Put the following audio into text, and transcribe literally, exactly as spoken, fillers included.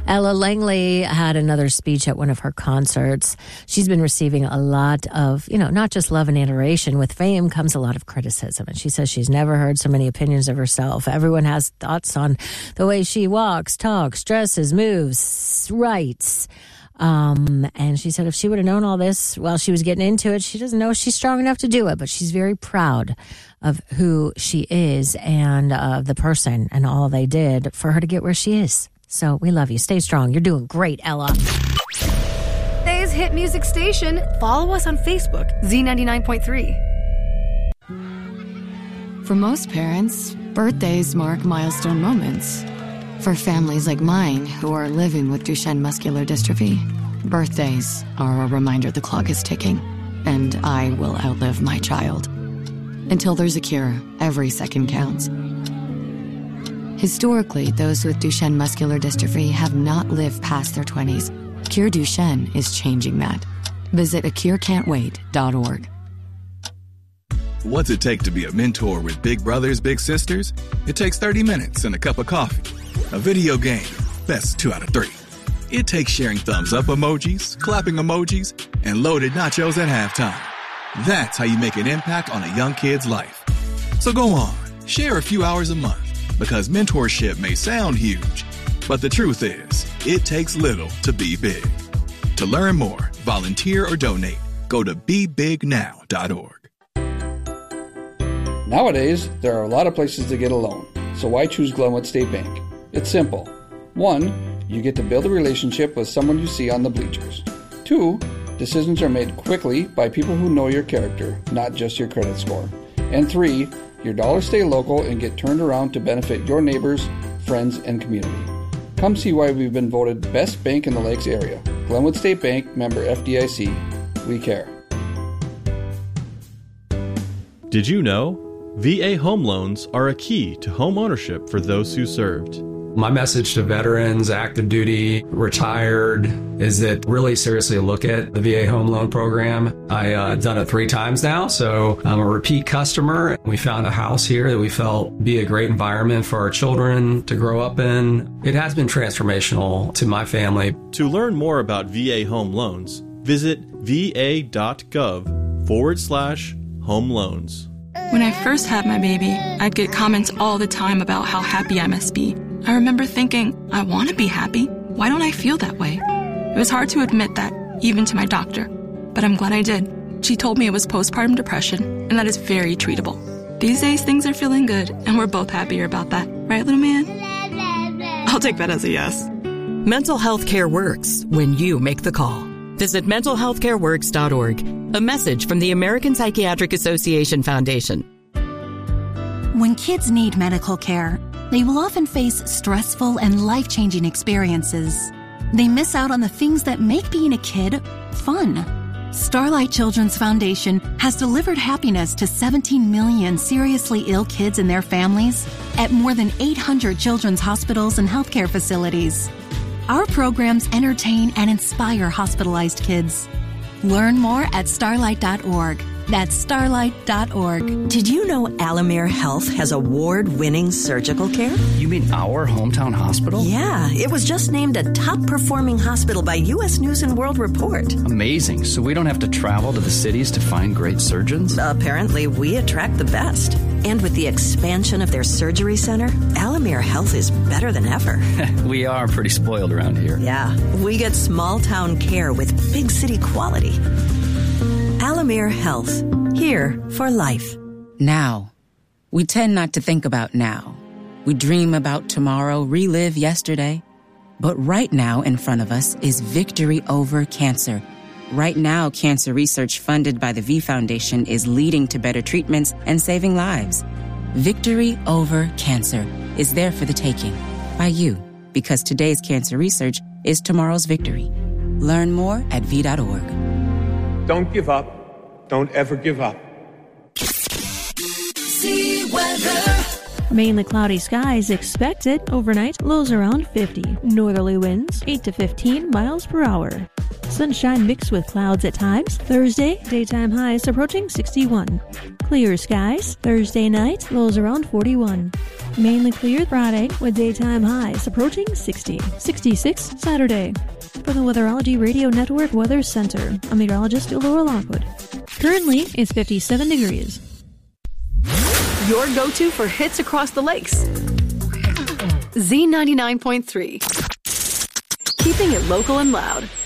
Ella Langley had another speech at one of her concerts. She's been receiving a lot of, you know, not just love and adoration. With fame comes a lot of criticism. And she says she's never heard so many opinions of herself. Everyone has thoughts on the way she walks, talks, dresses, moves, writes. Um, and she said if she would have known all this while she was getting into it, she doesn't know she's strong enough to do it, but she's very proud of who she is and uh, the person and all they did for her to get where she is. So we love you. Stay strong. You're doing great, Ella. Today's hit music station. Follow us on Facebook, Z ninety-nine point three. For most parents, birthdays mark milestone moments. For families like mine who are living with Duchenne muscular dystrophy, birthdays are a reminder the clock is ticking, and I will outlive my child. Until there's a cure, every second counts. Historically, those with Duchenne muscular dystrophy have not lived past their twenties. Cure Duchenne is changing that. Visit a cure can't wait dot org. What's it take to be a mentor with big brothers, big sisters? It takes thirty minutes and a cup of coffee. A video game, best two out of three. It takes sharing thumbs up emojis, clapping emojis, and loaded nachos at halftime. That's how you make an impact on a young kid's life. So go on, share a few hours a month, because mentorship may sound huge, but the truth is, it takes little to be big. To learn more, volunteer, or donate, go to be big now dot org. Nowadays, there are a lot of places to get a loan, so why choose Glenwood State Bank? It's simple. One, you get to build a relationship with someone you see on the bleachers. Two, decisions are made quickly by people who know your character, not just your credit score. And three, your dollars stay local and get turned around to benefit your neighbors, friends, and community. Come see why we've been voted best bank in the Lakes area. Glenwood State Bank, member F D I C. We care. Did you know? V A home loans are a key to home ownership for those who served. My message to veterans, active duty, retired, is that really seriously look at the V A home loan program. I've uh, done it three times now, so I'm a repeat customer. We found a house here that we felt be a great environment for our children to grow up in. It has been transformational to my family. To learn more about V A home loans, visit va.gov forward slash home loans. When I first had my baby, I'd get comments all the time about how happy I must be. I remember thinking, I want to be happy. Why don't I feel that way? It was hard to admit that, even to my doctor. But I'm glad I did. She told me it was postpartum depression, and that is very treatable. These days, things are feeling good, and we're both happier about that. Right, little man? I'll take that as a yes. Mental health care works when you make the call. Visit mental health care works dot org. A message from the American Psychiatric Association Foundation. When kids need medical care, they will often face stressful and life-changing experiences. They miss out on the things that make being a kid fun. Starlight Children's Foundation has delivered happiness to seventeen million seriously ill kids and their families at more than eight hundred children's hospitals and healthcare facilities. Our programs entertain and inspire hospitalized kids. Learn more at starlight dot org. That's starlight dot org. Did you know Alamere Health has award-winning surgical care? You mean our hometown hospital? Yeah, it was just named a top-performing hospital by U S News and World Report. Amazing. So we don't have to travel to the cities to find great surgeons? Apparently, we attract the best. And with the expansion of their surgery center, Alamere Health is better than ever. We are pretty spoiled around here. Yeah, we get small-town care with big city quality. Alamere Health, here for life. Now. We tend not to think about now. We dream about tomorrow, relive yesterday. But right now in front of us is victory over cancer. Right now, cancer research funded by the V Foundation is leading to better treatments and saving lives. Victory over cancer is there for the taking by you, because today's cancer research is tomorrow's victory. Learn more at v dot org. Don't give up. Don't ever give up. See weather. Mainly cloudy skies expected overnight. Lows around fifty. Northerly winds eight to fifteen miles per hour. Sunshine mixed with clouds at times. Thursday, daytime highs approaching sixty-one. Clear skies. Thursday night, lows around forty-one. Mainly clear Friday with daytime highs approaching sixty. sixty-six Saturday. For the Weatherology Radio Network Weather Center, I'm meteorologist Laura Lockwood. Currently, it's fifty-seven degrees. Your go-to for hits across the lakes. Z ninety-nine point three. Keeping it local and loud.